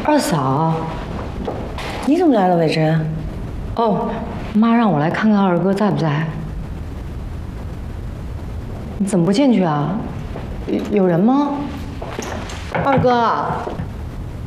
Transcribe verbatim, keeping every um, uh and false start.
二嫂， 你怎么来了，伟珍？ 哦，妈让我来看看二哥在不在。你怎么不进去啊？有有人吗？二哥。